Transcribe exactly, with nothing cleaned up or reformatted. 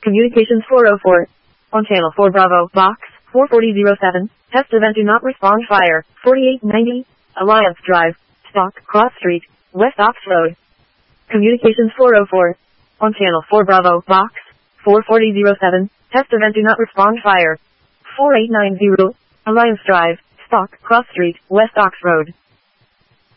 Communications four oh four. On channel four Bravo, box, four forty oh seven, test event do not respond fire, forty-eight ninety, Alliance Drive, Stock, Cross Street, West Ox Road. Communications four oh four. On channel four Bravo, box, four forty oh seven, test event do not respond fire, forty-eight ninety, Alliance Drive, Stock, Cross Street, West Ox Road.